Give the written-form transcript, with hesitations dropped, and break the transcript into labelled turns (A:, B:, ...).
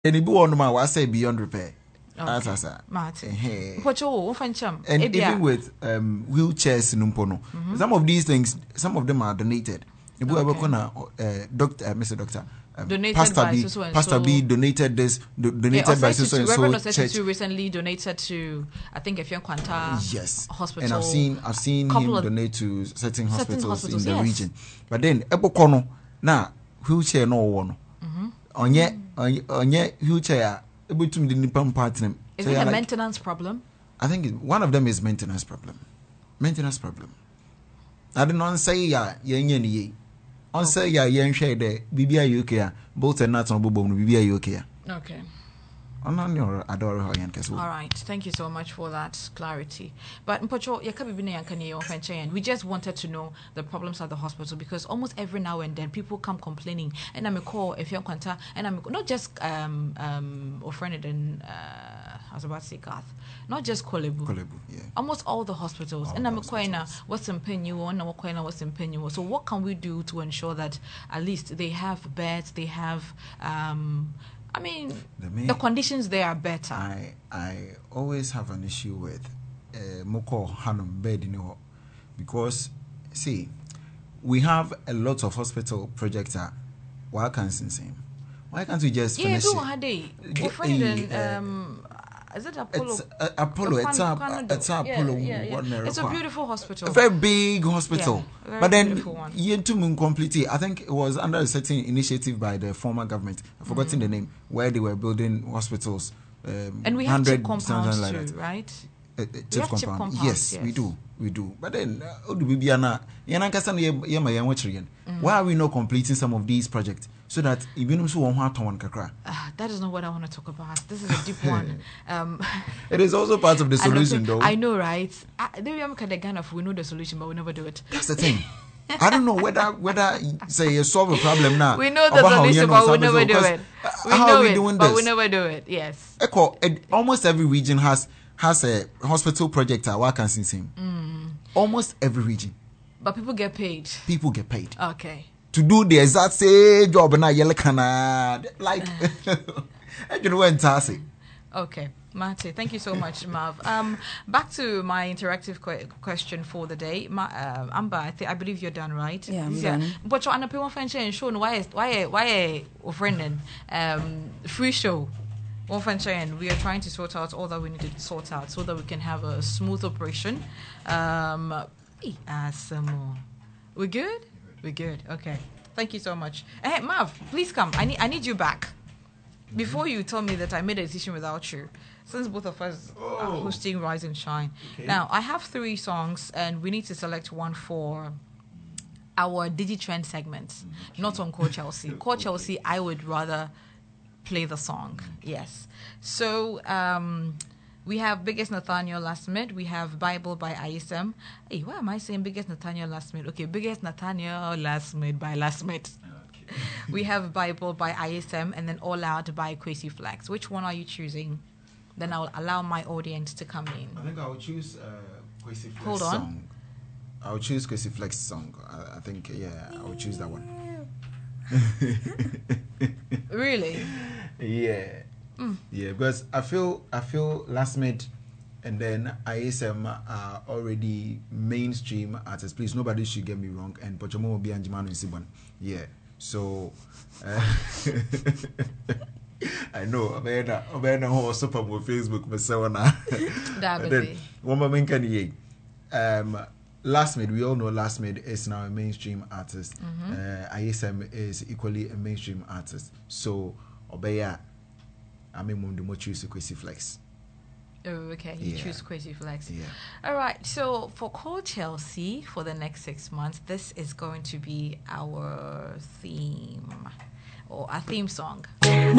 A: Any be one man was say beyond repair.
B: Okay. Martin. And
A: even with wheelchairs in Umpono, some of these things, some of them are donated. Doctor, Mr. Doctor, Pastor B donated this, donated by so and so church.
B: Recently donated to, I think, Effiong Kwanta Hospital.
A: And I've seen him donate to certain hospitals in the region. But then Ebokono now wheelchair no one. Onye wheelchair. Is it
B: a maintenance problem?
A: I think one of them is maintenance problem. I don't know say on say share the BBI UK both and not on BBI UK.
B: Okay.
A: All
B: right, thank you so much for that clarity. But Mpocho, we just wanted to know the problems at the hospital because almost every now and then people come complaining, and I'm a call if you're contact, and I'm not just offended and I was about to say Garth, not just Kolebu,
A: yeah.
B: Almost all the hospitals, and I'm a quina what's in Penny and what's in Penny. So what can we do to ensure that at least they have beds, they have I mean, the conditions there are better.
A: I always have an issue with Moko Hanum bed because see, we have a lot of hospital projects. Why can't we just finish
B: it? Is it Apollo?
A: It's Apollo. It's Apollo.
B: Yeah. It's a beautiful hospital.
A: A very big hospital.
B: Yeah,
A: but then, completely. I think it was under a certain initiative by the former government. I've forgotten the name, where they were building hospitals.
B: And we have chip compounds too, right?
A: Chip compound. Yes, we do. But then, why are we not completing some of these projects? So that even
B: that is not what I want to talk about. This is a deep one.
A: It is also part of the solution, though.
B: I know, right? We know the solution, but we never do it.
A: That's the thing. I don't know whether say you solve a problem now.
B: We know the solution, but we never do it.
A: How are we doing this?
B: But we never do it. Yes.
A: Almost every region has a hospital project at Wakansin. Almost every region.
B: But people get paid. Okay.
A: To do the exact same job na yellow canard like
B: Okay, Mate, thank you so much, Mav. Back to my interactive question for the day. Amber, I believe you're done, right?
C: Yeah, I'm done.
B: But you're on a and show why friend free show. And we are trying to sort out all that we need to sort out so that we can have a smooth operation. We're good? We're good. Okay. Thank you so much. Hey, Mav, please come. I need you back. Before you tell me that I made a decision without you, since both of us are hosting Rise and Shine. Okay. Now, I have 3 songs, and we need to select one for our DigiTrend segment, not on Core Chelsea. Okay. Core Chelsea, I would rather play the song. Yes. So, we have Biggest Nathaniel Last Minute. We have Bible by ISM. Hey, why am I saying Biggest Nathaniel Last Minute? Okay, Biggest Nathaniel Last Minute by Last Minute. Okay. We have Bible by ISM and then All Out by Kwesi Flex. Which one are you choosing? Then I'll allow my audience to come in.
A: I think I'll choose Kwesi Flex
B: Hold on.
A: song. I'll choose Kwesi Flex song. I think, I'll choose that one.
B: Really?
A: Yeah. Yeah, because I feel Last Minute and then ISM are already mainstream artists. Please, nobody should get me wrong. And Pochomo will be Anjimano in Sibon. Yeah. So I know. I'm also on Facebook. Last Minute, we all know Last Minute is now a mainstream artist. ISM is equally a mainstream artist. So Obeya, I mean, the more choose Kwesi Flex.
B: Oh, okay. You choose Kwesi Flex.
A: Yeah.
B: All right. So for Core Chelsea for the next 6 months, this is going to be our theme or a theme song.